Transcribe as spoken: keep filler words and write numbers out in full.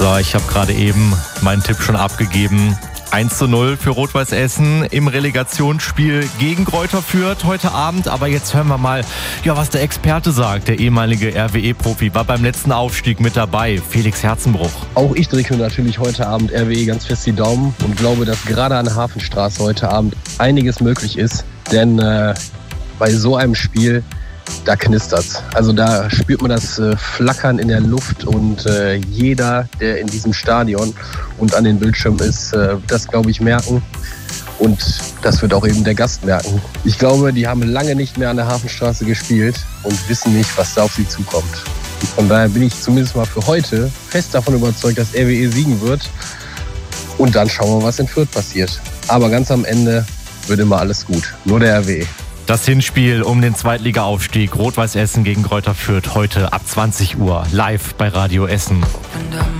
So, ich habe gerade eben meinen Tipp schon abgegeben. eins zu null für Rot-Weiß Essen im Relegationsspiel gegen Greuther Fürth heute Abend. Aber jetzt hören wir mal, ja, was der Experte sagt. Der ehemalige R W E-Profi war beim letzten Aufstieg mit dabei, Felix Herzenbruch. Auch ich drücke natürlich heute Abend R W E ganz fest die Daumen und glaube, dass gerade an der Hafenstraße heute Abend einiges möglich ist. Denn äh, bei so einem Spiel, da knistert's. Also da spürt man das äh, Flackern in der Luft und äh, jeder, der in diesem Stadion und an den Bildschirmen ist, äh, das, glaube ich, merken. Und das wird auch eben der Gast merken. Ich glaube, die haben lange nicht mehr an der Hafenstraße gespielt und wissen nicht, was da auf sie zukommt. Und von daher bin ich zumindest mal für heute fest davon überzeugt, dass R W E siegen wird. Und dann schauen wir, was in Fürth passiert. Aber ganz am Ende wird immer alles gut. Nur der R W E. Das Hinspiel um den Zweitliga-Aufstieg Rot-Weiß Essen gegen Greuther Fürth heute ab zwanzig Uhr live bei Radio Essen.